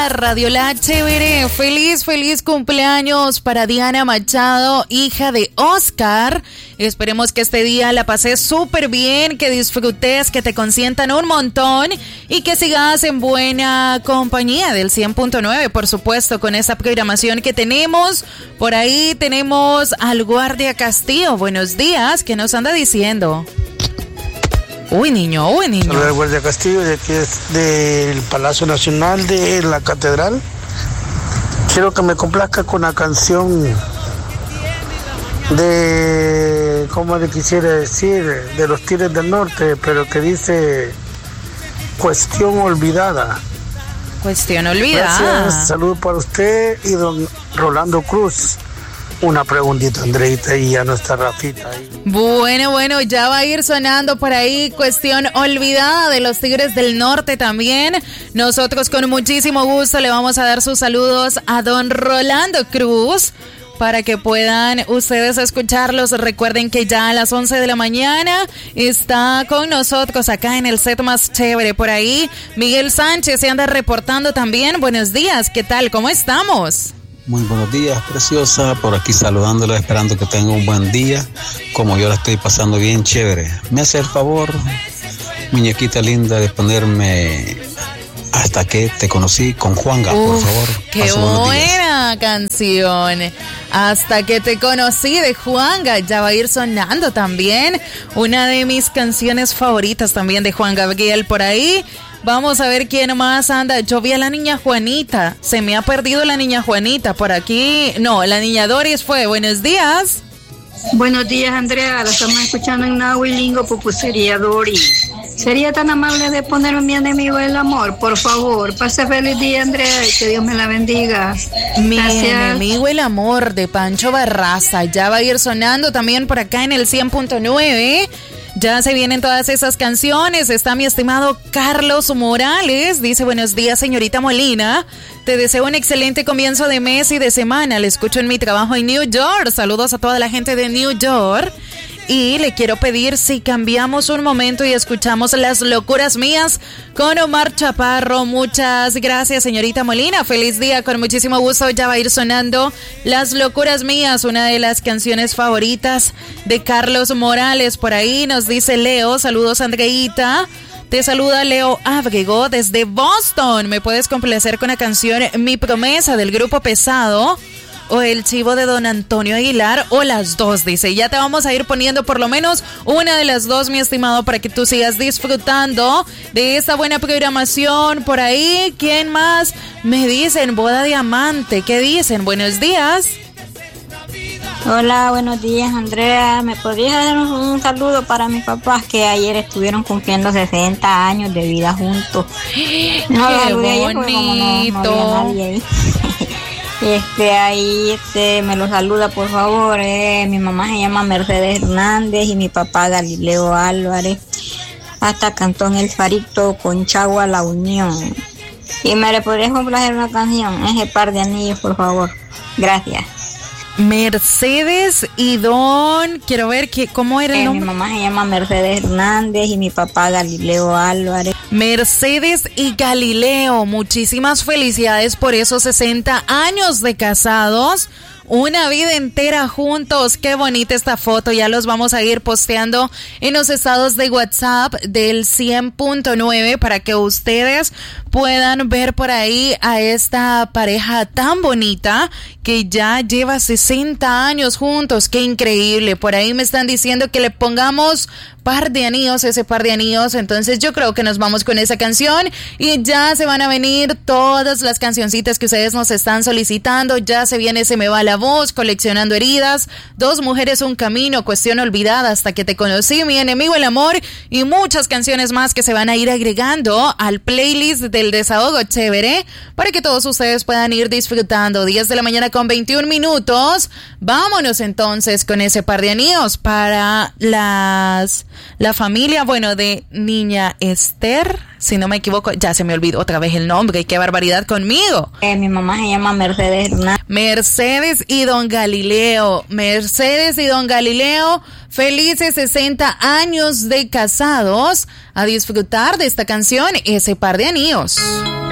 Radio La Chévere. Feliz cumpleaños para Diana Machado, hija de Oscar. Esperemos que este día la pases súper bien, que disfrutes, que te consientan un montón y que sigas en buena compañía del 100.9, por supuesto, con esa programación que tenemos. Por ahí tenemos al Guardia Castillo. Buenos días, ¿qué nos anda diciendo? Uy, niño. Saludos al Guardia Castillo, de aquí es del Palacio Nacional de la Catedral. Quiero que me complazca con la canción de, ¿cómo le quisiera decir? De los Tigres del Norte, pero que dice Cuestión Olvidada. Cuestión Olvidada. Gracias, saludos para usted y don Rolando Cruz. Una preguntita, Andreita, y ya no está Rafita ahí. Bueno, ya va a ir sonando por ahí Cuestión Olvidada de los Tigres del Norte también. Nosotros con muchísimo gusto le vamos a dar sus saludos a don Rolando Cruz para que puedan ustedes escucharlos. Recuerden que ya a las 11 de la mañana está con nosotros acá en el set más chévere. Por ahí Miguel Sánchez se anda reportando también. Buenos días, ¿qué tal? ¿Cómo estamos? Muy buenos días, preciosa. Por aquí saludándola, esperando que tenga un buen día. Como yo la estoy pasando bien chévere. Me hace el favor, muñequita linda, de ponerme Hasta que te conocí con Juanga, por favor. ¡Qué buena canción! Hasta que te conocí de Juanga. Ya va a ir sonando también. Una de mis canciones favoritas también de Juan Gabriel por ahí. Vamos a ver quién más anda. Yo vi a la niña Juanita. Se me ha perdido la niña Juanita por aquí. No, la niña Doris fue. Buenos días. Buenos días, Andrea. La estamos escuchando en Nahuilingo, Pupusería Doris. ¿Sería tan amable de ponerme mi enemigo del amor? Por favor, pase feliz día, Andrea, y que Dios me la bendiga. Gracias. Enemigo el amor de Pancho Barraza. Ya va a ir sonando también por acá en el 100.9. Ya se vienen todas esas canciones. Está mi estimado Carlos Morales. Dice, buenos días, señorita Molina. Te deseo un excelente comienzo de mes y de semana. Le escucho en mi trabajo en New York. Saludos a toda la gente de New York. Y le quiero pedir si cambiamos un momento y escuchamos Las Locuras Mías con Omar Chaparro. Muchas gracias, señorita Molina. Feliz día, con muchísimo gusto. Ya va a ir sonando Las Locuras Mías, una de las canciones favoritas de Carlos Morales. Por ahí nos dice Leo, saludos, Andreita. Te saluda Leo Ábrego desde Boston. ¿Me puedes complacer con la canción Mi Promesa del Grupo Pesado? O el chivo de don Antonio Aguilar, o las dos, dice. Ya te vamos a ir poniendo por lo menos una de las dos, mi estimado, para que tú sigas disfrutando de esta buena programación. Por ahí, ¿quién más? Me dicen, Boda Diamante. ¿Qué dicen? Buenos días. Hola, buenos días, Andrea. ¿Me podrías dar un saludo para mis papás que ayer estuvieron cumpliendo 60 años de vida juntos? No, ¡qué bonito! No había nadie ahí. Ahí me lo saluda, por favor. Mi mamá se llama Mercedes Hernández y mi papá Galileo Álvarez. Hasta Cantón El Farito, Conchagua, La Unión. Y me le podrías complacer una canción, ese Par de Anillos, por favor. Gracias. Mercedes y don... Quiero ver cómo era el nombre. Mi mamá se llama Mercedes Hernández y mi papá Galileo Álvarez. Mercedes y Galileo, muchísimas felicidades por esos 60 años de casados. Una vida entera juntos. Qué bonita esta foto. Ya los vamos a ir posteando en los estados de WhatsApp del 100.9 para que ustedes puedan ver por ahí a esta pareja tan bonita que ya lleva 60 años juntos. Qué increíble. Por ahí me están diciendo que le pongamos Par de Anillos, ese Par de Anillos. Entonces yo creo que nos vamos con esa canción y ya se van a venir todas las cancioncitas que ustedes nos están solicitando. Ya se viene Se Me Va la Voz, Coleccionando Heridas, Dos Mujeres, Un Camino, Cuestión Olvidada, Hasta que te conocí, Mi Enemigo el Amor y muchas canciones más que se van a ir agregando al playlist del Desahogo Chévere para que todos ustedes puedan ir disfrutando. 10 de la mañana con 21 minutos. Vámonos entonces con ese Par de Anillos para la familia, bueno, de Niña Esther, si no me equivoco, ya se me olvidó otra vez el nombre, qué barbaridad conmigo. Mi mamá se llama Mercedes Hernández. Mercedes y don Galileo, felices 60 años de casados, a disfrutar de esta canción, ese Par de Anillos.